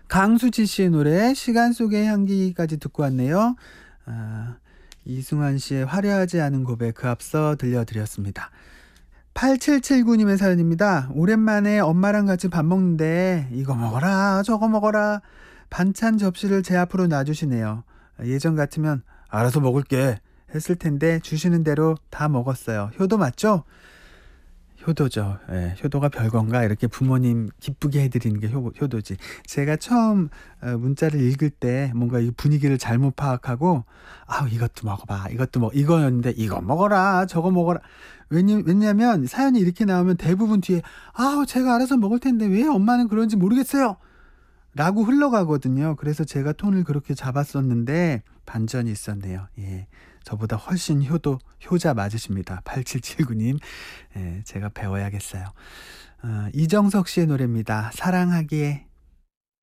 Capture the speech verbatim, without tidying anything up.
강수지 씨의 노래 시간 속의 향기까지 듣고 왔네요. 아, 이승환 씨의 화려하지 않은 고백 그 앞서 들려드렸습니다. 팔칠칠구 님의 사연입니다. 오랜만에 엄마랑 같이 밥 먹는데 이거 먹어라 저거 먹어라 반찬 접시를 제 앞으로 놔주시네요. 예전 같으면 알아서 먹을게 했을 텐데 주시는 대로 다 먹었어요. 효도 맞죠? 효도죠. 예, 효도가 별건가 이렇게 부모님 기쁘게 해드리는 게 효, 효도지. 제가 처음 어, 문자를 읽을 때 뭔가 이 분위기를 잘못 파악하고 아 이것도 먹어봐 이것도 먹 이거였는데 이거 먹어라 저거 먹어라 왜냐, 왜냐면 사연이 이렇게 나오면 대부분 뒤에 아 제가 알아서 먹을 텐데 왜 엄마는 그런지 모르겠어요 라고 흘러가거든요. 그래서 제가 톤을 그렇게 잡았었는데 반전이 있었네요. 예, 저보다 훨씬 효도, 효자 맞으십니다. 팔칠칠구 님. 예, 제가 배워야겠어요. 어, 이정석 씨의 노래입니다. 사랑하기에.